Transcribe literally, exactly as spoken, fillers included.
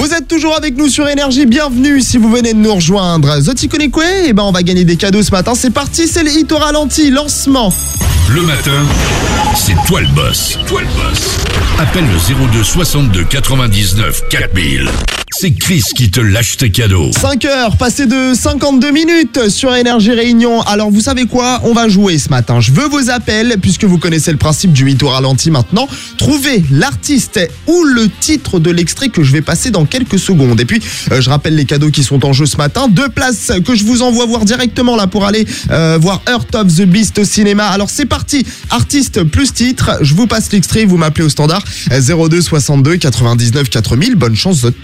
Vous êtes toujours avec nous sur Énergie, bienvenue si vous venez de nous rejoindre. Zoti Konekwe, eh ben on va gagner des cadeaux ce matin, c'est parti, c'est le hit au ralenti, lancement. Le matin, c'est toi le boss. Toi le boss. Appelle le zéro deux soixante-deux quatre-vingt-dix-neuf quatre mille. C'est Chris qui te lâche tes cadeaux. cinq heures, passé de cinquante-deux minutes sur Énergie Réunion. Alors vous savez quoi, on va jouer ce matin. Je veux vos appels, puisque vous connaissez le principe du hit au ralenti maintenant. Trouvez l'artiste ou le titre de l'extrait que je vais passer dans quelques secondes. Et puis, euh, je rappelle les cadeaux qui sont en jeu ce matin. Deux places que je vous envoie voir directement là pour aller euh, voir Heart of the Beast au cinéma. Alors c'est parti, artiste plus titre. Je vous passe l'extrait, vous m'appelez au standard zéro deux soixante-deux quatre-vingt-dix-neuf quatre mille. Bonne chance, Zot.